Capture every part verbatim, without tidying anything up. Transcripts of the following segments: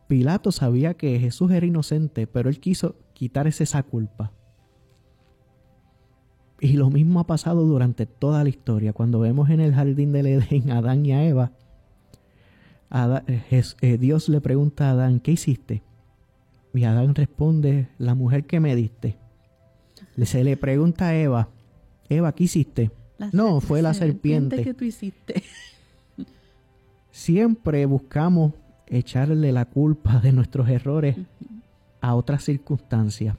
Pilato sabía que Jesús era inocente, pero él quiso quitar esa culpa. Y lo mismo ha pasado durante toda la historia. Cuando vemos en el jardín del Edén a Adán y a Eva, Adán, eh, Dios le pregunta a Adán, ¿qué hiciste? Y Adán responde, la mujer que me diste. Se le pregunta a Eva, Eva, ¿qué hiciste? La no, fue la serpiente. que tú hiciste. Siempre buscamos echarle la culpa de nuestros errores uh-huh. a otras circunstancias.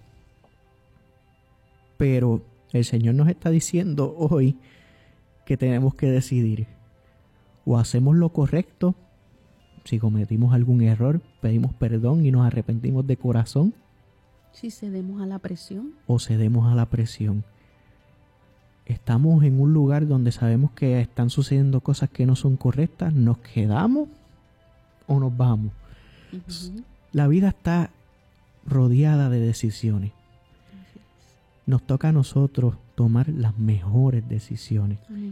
Pero el Señor nos está diciendo hoy que tenemos que decidir. O hacemos lo correcto, si cometimos algún error, pedimos perdón y nos arrepentimos de corazón. Si cedemos a la presión. O cedemos a la presión. Estamos en un lugar donde sabemos que están sucediendo cosas que no son correctas, ¿nos quedamos o nos vamos? Uh-huh. La vida está rodeada de decisiones. Nos toca a nosotros tomar las mejores decisiones. Uh-huh.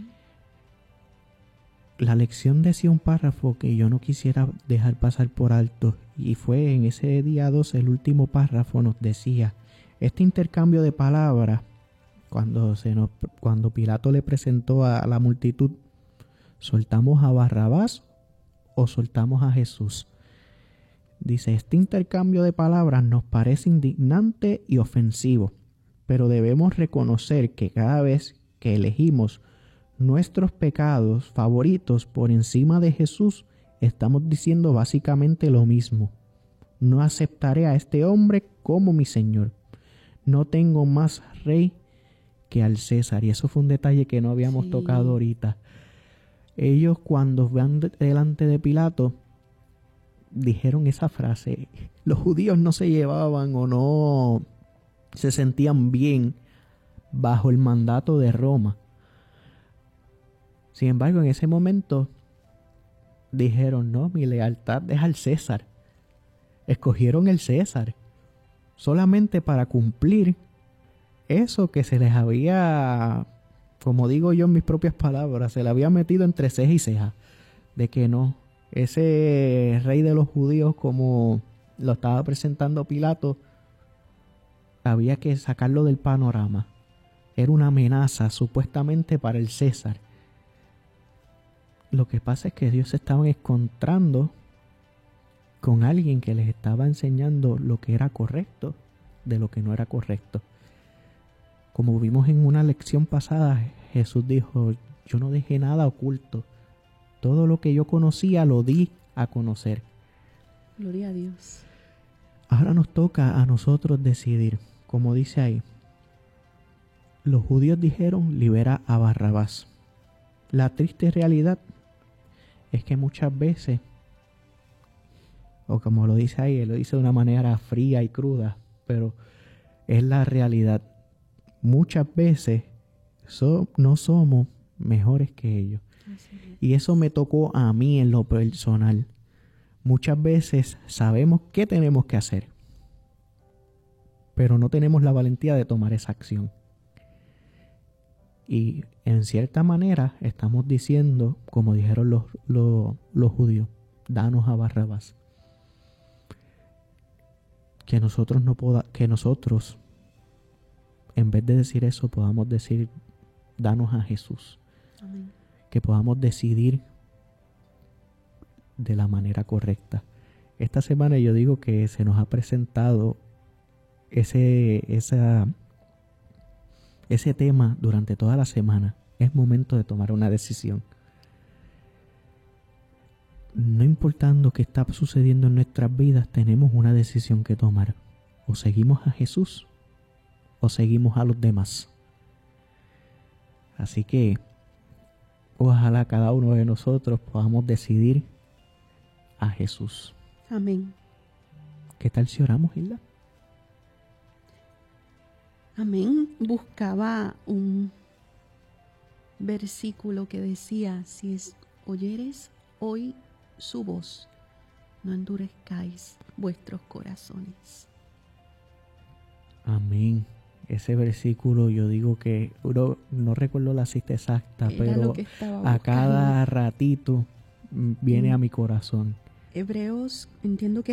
La lección decía un párrafo que yo no quisiera dejar pasar por alto, y fue en ese día dos, el último párrafo nos decía, este intercambio de palabras, Cuando, se nos, cuando Pilato le presentó a la multitud, ¿soltamos a Barrabás o soltamos a Jesús? Dice, este intercambio de palabras nos parece indignante y ofensivo, pero debemos reconocer que cada vez que elegimos nuestros pecados favoritos por encima de Jesús, estamos diciendo básicamente lo mismo. No aceptaré a este hombre como mi Señor. No tengo más rey que al César. Y eso fue un detalle que no habíamos sí. tocado ahorita. Ellos cuando van delante de Pilato dijeron esa frase. Los judíos no se llevaban o no se sentían bien bajo el mandato de Roma. Sin embargo, en ese momento dijeron, no, mi lealtad es al César. Escogieron el César solamente para cumplir eso que se les había, como digo yo en mis propias palabras, se le había metido entre ceja y ceja, de que no, ese rey de los judíos, como lo estaba presentando Pilato, había que sacarlo del panorama. Era una amenaza supuestamente para el César. Lo que pasa es que Dios se estaba encontrando con alguien que les estaba enseñando lo que era correcto de lo que no era correcto. Como vimos en una lección pasada, Jesús dijo, yo no dejé nada oculto. Todo lo que yo conocía lo di a conocer. Gloria a Dios. Ahora nos toca a nosotros decidir, como dice ahí. Los judíos dijeron, libera a Barrabás. La triste realidad es que muchas veces, o como lo dice ahí, él lo dice de una manera fría y cruda, pero es la realidad. Muchas veces so, no somos mejores que ellos. Y eso me tocó a mí en lo personal. Muchas veces sabemos qué tenemos que hacer, pero no tenemos la valentía de tomar esa acción. Y en cierta manera estamos diciendo, como dijeron los, los, los judíos, danos a Barrabás. Que nosotros no poda, que nosotros en vez de decir eso, podamos decir, danos a Jesús. Amén. Que podamos decidir de la manera correcta. Esta semana yo digo que se nos ha presentado ese, esa, ese tema durante toda la semana. Es momento de tomar una decisión. No importando qué está sucediendo en nuestras vidas, tenemos una decisión que tomar. O seguimos a Jesús o seguimos a los demás. Así que ojalá cada uno de nosotros podamos decidir a Jesús. Amén. ¿Qué tal si oramos, Hilda? Amén. Buscaba un versículo que decía, si es, oyeres hoy su voz, no endurezcáis vuestros corazones. Amén. Ese versículo yo digo que no, no recuerdo la cita exacta, Era pero a cada ratito viene mm. a mi corazón. Hebreos, entiendo que